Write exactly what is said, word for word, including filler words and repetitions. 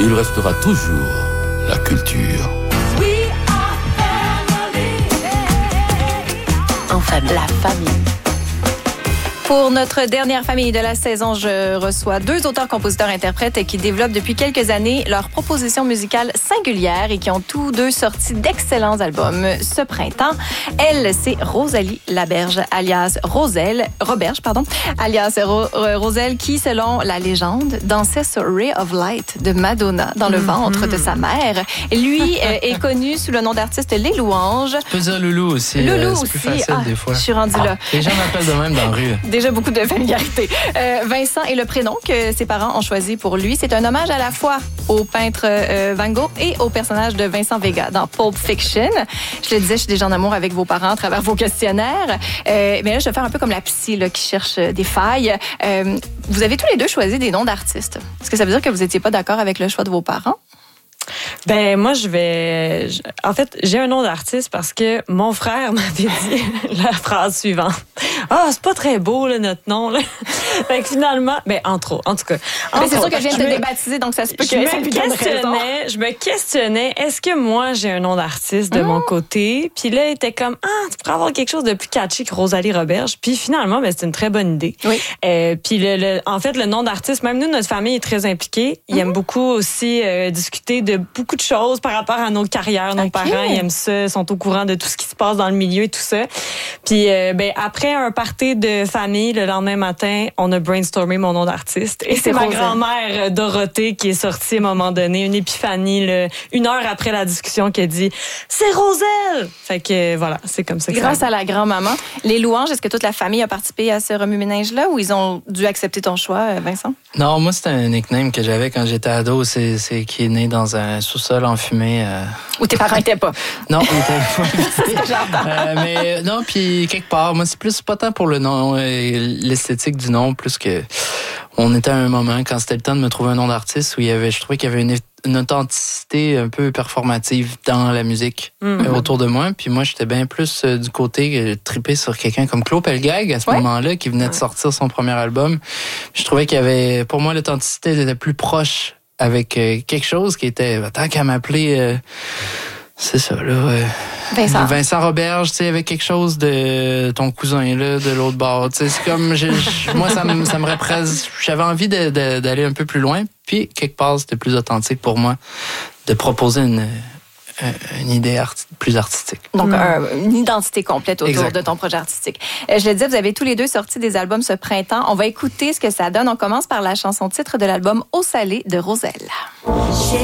il restera toujours la culture. En famille. La famille. Pour notre dernière famille de la saison, je reçois deux auteurs-compositeurs-interprètes qui développent depuis quelques années leur proposition musicale singulière et qui ont tous deux sorti d'excellents albums ce printemps. Elle, c'est Rosalie Laberge, alias Roselle, Roberge, pardon, alias Ro- Roselle, qui, selon la légende, dansait sur Ray of Light de Madonna dans le mm-hmm. ventre de sa mère. Lui euh, est connu sous le nom d'artiste Les Louanges. Tu peux dire Loulou aussi. Loulou euh, c'est aussi. plus facile Ah, des fois. Je suis rendue là. Les gens m'appellent de même dans la rue. Déjà beaucoup de familiarité. Euh, Vincent est le prénom que ses parents ont choisi pour lui. C'est un hommage à la fois au peintre euh, Van Gogh et au personnage de Vincent Vega dans Pulp Fiction. Je le disais, je suis déjà en amour avec vos parents à travers vos questionnaires. Euh, mais là, je vais faire un peu comme la psy là, qui cherche des failles. Euh, vous avez tous les deux choisi des noms d'artistes. Est-ce que ça veut dire que vous n'étiez pas d'accord avec le choix de vos parents? Ben moi je vais je... en fait j'ai un nom d'artiste parce que mon frère m'avait dit la phrase suivante. Ah, c'est pas très beau là notre nom là. Fait que finalement, ben entre autres, en tout cas. Mais c'est sûr que je viens de te débaptiser, donc ça se peut que je ça me lui donne raison. questionnais, je me questionnais, est-ce que moi j'ai un nom d'artiste de mmh. mon côté? Puis là, il était comme ah, tu pourrais avoir quelque chose de plus catchy que Rosalie Roberge. Puis finalement, ben c'est une très bonne idée. Oui. Euh, puis le, le, en fait, le nom d'artiste, même nous, notre famille est très impliquée. Ils mmh. aiment beaucoup aussi euh, discuter de beaucoup de choses par rapport à nos carrières. Nos okay. parents, ils aiment ça, sont au courant de tout ce qui se passe dans le milieu et tout ça. Puis euh, ben après un party de famille, le lendemain matin, on a brainstormé mon nom d'artiste. Et c'est, c'est ma grand-mère Dorothée qui est sortie à un moment donné, une épiphanie, là, une heure après la discussion, qui a dit « C'est Roselle! » Fait que voilà, c'est comme ça que Grâce ça à la grand-maman. Les Louanges, est-ce que toute la famille a participé à ce remue-ménage-là ou ils ont dû accepter ton choix, Vincent? Non, moi, c'était un nickname que j'avais quand j'étais ado. C'est, c'est qui est né dans un sous-sol enfumé. Euh... Où tes parents n'étaient pas. Non, ils n'étaient pas. euh, mais non, puis quelque part, moi, c'est plus pas tant pour le nom, euh, l'esthétique du nom, plus que on était à un moment quand c'était le temps de me trouver un nom d'artiste où il y avait, je trouvais qu'il y avait une, une authenticité un peu performative dans la musique mm-hmm. euh, autour de moi. Puis moi, j'étais bien plus euh, du côté euh, trippé sur quelqu'un comme Claude Pelgag à ce ouais. moment-là, qui venait de sortir son premier album. Je trouvais qu'il y avait, pour moi, l'authenticité était plus proche avec euh, quelque chose qui était, tant qu'à m'appeler, euh, c'est ça, là. Euh, Vincent. Vincent Roberge, tu sais, avec quelque chose de ton cousin, là, de l'autre bord. Tu sais, c'est comme, je, je, moi, ça me, ça me représente. J'avais envie de, de, d'aller un peu plus loin. Puis, quelque part, c'était plus authentique pour moi de proposer une, une idée arti- plus artistique. Donc, mmh. un, une identité complète autour exact. De ton projet artistique. Euh, je le disais, vous avez tous les deux sorti des albums ce printemps. On va écouter ce que ça donne. On commence par la chanson titre de l'album Eau salée de Roselle.